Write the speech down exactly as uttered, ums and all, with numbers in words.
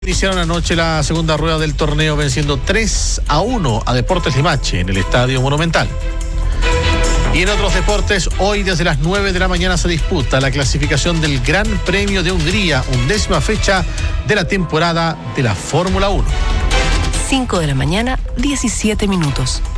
Iniciaron anoche la segunda rueda del torneo venciendo tres a uno a Deportes Limache en el Estadio Monumental. Y en otros deportes, hoy desde las nueve de la mañana se disputa la clasificación del Gran Premio de Hungría, undécima fecha de la temporada de la Fórmula uno. cinco de la mañana, diecisiete minutos.